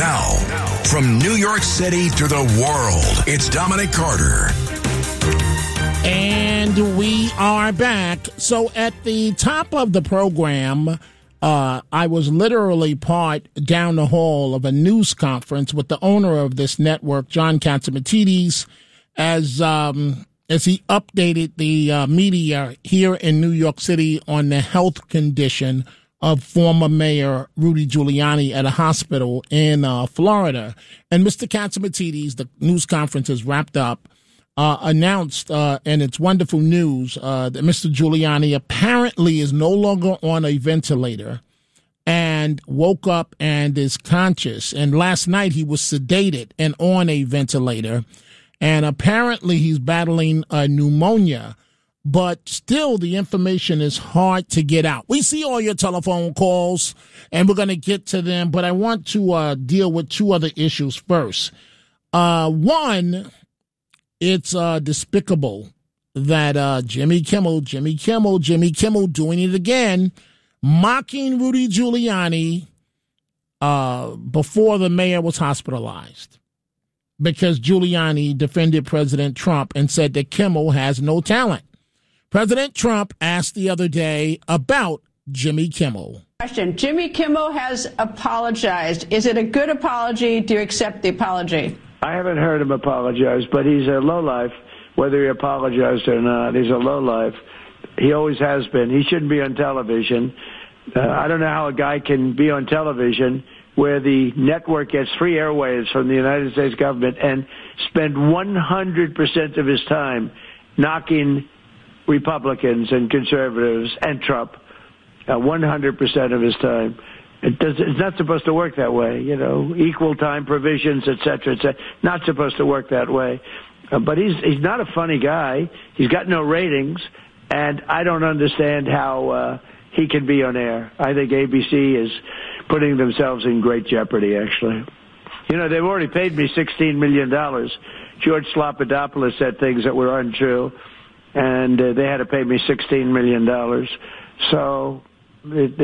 Now, from New York City to the world, it's Dominic Carter. And we are back. So at the top of the program, I was literally part down the hall of a news conference with the owner of this network, John Catsimatidis, as he updated the media here in New York City on the health condition of former Mayor Rudy Giuliani at a hospital in Florida. And Mr. Catsimatidis, the news conference is wrapped up, announced, and it's wonderful news, that Mr. Giuliani apparently is no longer on a ventilator and woke up and is conscious. And last night he was sedated and on a ventilator. And apparently he's battling pneumonia. But still, the information is hard to get out. We see all your telephone calls, and we're going to get to them. But I want to deal with two other issues first. One, it's despicable that Jimmy Kimmel doing it again, mocking Rudy Giuliani before the mayor was hospitalized, because Giuliani defended President Trump and said that Kimmel has no talent. President Trump asked the other day about Jimmy Kimmel. Question. Jimmy Kimmel has apologized. Is it a good apology? Do you accept the apology? I haven't heard him apologize, but he's a lowlife, whether he apologized or not. He's a lowlife. He always has been. He shouldn't be on television. I don't know how a guy can be on television where the network gets free airwaves from the United States government and spend 100% of his time knocking Republicans and conservatives and Trump, 100% of his time. It's not supposed to work that way, you know, equal time provisions, et cetera, not supposed to work that way. But he's not a funny guy. He's got no ratings, and I don't understand how he can be on air. I think ABC is putting themselves in great jeopardy, actually. You know, they've already paid me $16 million. George Slopadopoulos said things that were untrue, and they had to pay me $16 million. So